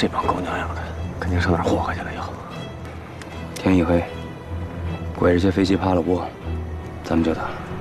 这帮狗娘养的，肯定上哪儿祸害去了又。 天一黑，鬼这些飞机趴了窝，咱们就打。